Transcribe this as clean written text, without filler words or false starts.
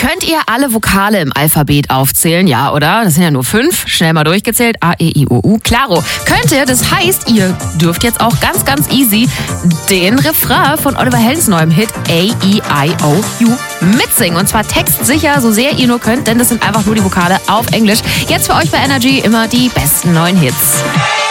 Könnt ihr alle Vokale im Alphabet aufzählen? Ja, oder? Das sind ja nur 5. Schnell mal durchgezählt. A, E, I, O, U. Klaro. Könnt ihr. Das heißt, ihr dürft jetzt auch ganz, ganz easy den Refrain von Oliver Heldens neuem Hit A, E, I, O, U mitsingen. Und zwar textsicher, so sehr ihr nur könnt, denn das sind einfach nur die Vokale auf Englisch. Jetzt für euch bei Energy immer die besten neuen Hits.